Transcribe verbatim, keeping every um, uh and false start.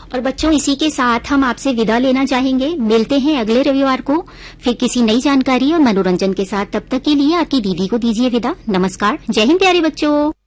और बच्चों, इसी के साथ हम आपसे विदा लेना चाहेंगे। मिलते हैं अगले रविवार को फिर किसी नई जानकारी और मनोरंजन के साथ। तब तक के लिए आपकी दीदी को दीजिए विदा। नमस्कार। जय हिंद प्यारे बच्चों।